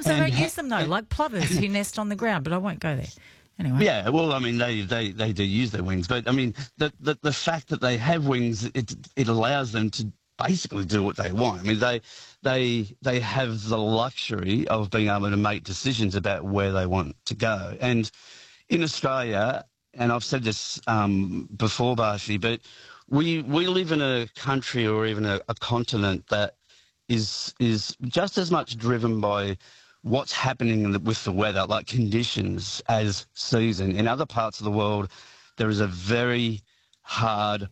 sometimes they don't use them though, like plovers who nest on the ground, but I won't go there. Anyway. Yeah, well, I mean, they do use their wings, but I mean, the fact that they have wings, it allows them to basically do what they want. I mean, they have the luxury of being able to make decisions about where they want to go. And in Australia, and I've said this before, Barshi, but we live in a country or even a continent that is just as much driven by what's happening with the weather, like conditions, as season. In other parts of the world, there is a very hard,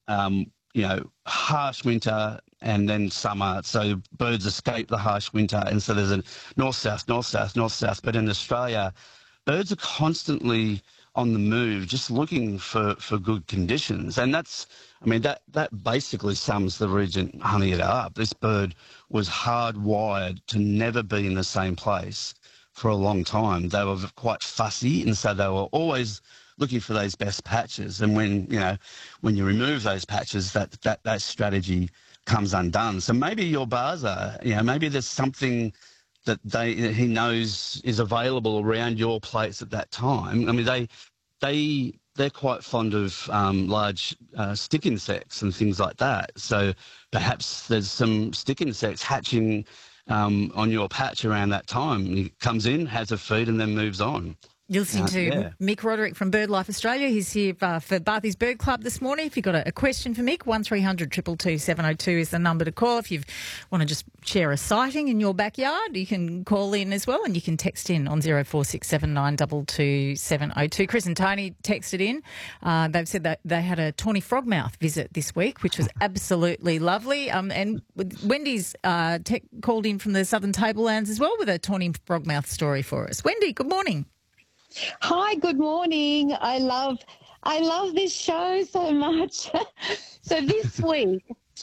harsh winter and then summer. So birds escape the harsh winter, and so there's a north-south, north-south, north-south. But in Australia, birds are constantly on the move, just looking for good conditions. And that basically sums the Regent Honeyeater up. This bird was hardwired to never be in the same place for a long time. They were quite fussy, and so they were always looking for those best patches. And when you remove those patches, that strategy comes undone. So maybe your Barza, maybe there's something that he knows is available around your place at that time. I mean, they're quite fond of large stick insects and things like that. So perhaps there's some stick insects hatching on your patch around that time. He comes in, has a feed, and then moves on. You're listening to Mick Roderick from BirdLife Australia. He's here for Barthy's Bird Club this morning. If you've got a question for Mick, 1300 222 702 is the number to call. If you want to just share a sighting in your backyard, you can call in as well, and you can text in on 0467 702. Chris and Tony texted in. They've said that they had a tawny frogmouth visit this week, which was absolutely lovely. And Wendy's called in from the Southern Tablelands as well with a tawny frogmouth story for us. Wendy, good morning. Hi, good morning. I love this show so much. So this week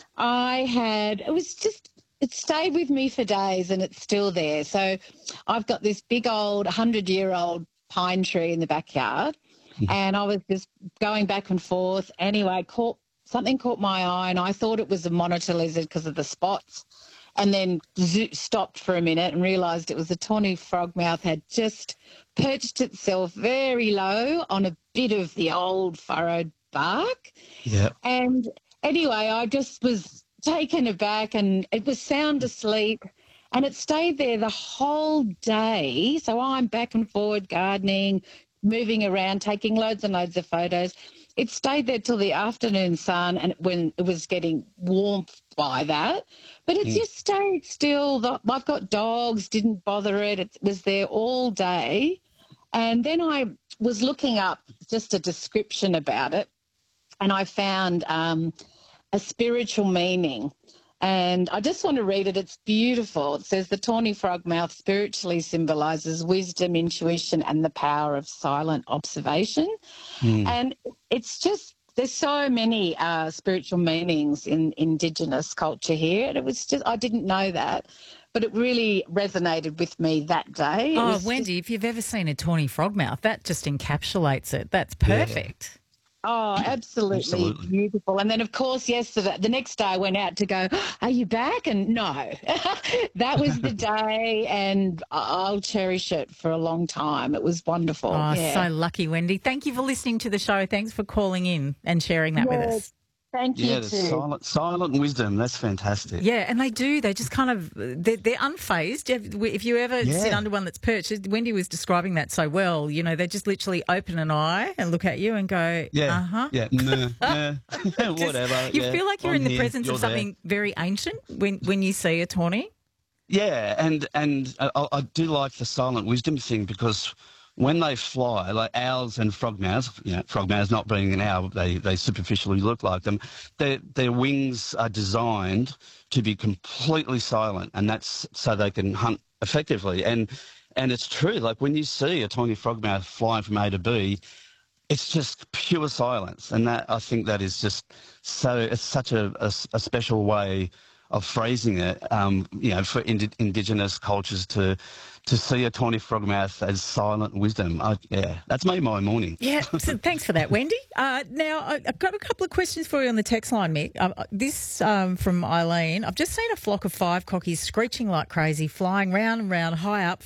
it stayed with me for days and it's still there. So I've got this big old 100-year-old pine tree in the backyard and I was just going back and forth. Anyway, something caught my eye and I thought it was a monitor lizard because of the spots, and then stopped for a minute and realised it was a tawny frogmouth had just perched itself very low on a bit of the old furrowed bark. Yeah. And anyway, I just was taken aback and it was sound asleep and it stayed there the whole day. So I'm back and forward gardening, moving around, taking loads and loads of photos. It stayed there till the afternoon sun and when it was getting warmth by that. But it just stayed still. I've got dogs, didn't bother it. It was there all day. And then I was looking up just a description about it and I found a spiritual meaning. And I just want to read it. It's beautiful. It says the tawny frogmouth spiritually symbolises wisdom, intuition and the power of silent observation. And it's just, there's so many spiritual meanings in Indigenous culture here. And it was just, I didn't know that, but it really resonated with me that day. Oh, Wendy, if you've ever seen a tawny frogmouth, that just encapsulates it. That's perfect. Yeah. Oh, absolutely beautiful. And then, of course, the next day I went out to go, are you back? And no, that was the day and I'll cherish it for a long time. It was wonderful. Oh, so lucky, Wendy. Thank you for listening to the show. Thanks for calling in and sharing that with us. Thank you too. Silent wisdom. That's fantastic. Yeah, and they just kind of, they're unfazed. If you ever sit under one that's perched, Wendy was describing that so well, they just literally open an eye and look at you and go, whatever. You feel like you're in the presence of something very ancient when you see a tawny? Yeah, and I do like the silent wisdom thing because when they fly, like owls and frogmouths, frogmouths not being an owl, they superficially look like them, their wings are designed to be completely silent, and that's so they can hunt effectively. And it's true, like when you see a tawny frogmouth flying from A to B, it's just pure silence. And that, I think that is just it's such a special way of phrasing it, for Indigenous cultures to see a tawny frogmouth as silent wisdom. That's made my morning. Yeah, so thanks for that, Wendy. Now, I've got a couple of questions for you on the text line, Mick. This from Eileen. I've just seen a flock of 5 cockies screeching like crazy, flying round and round high up,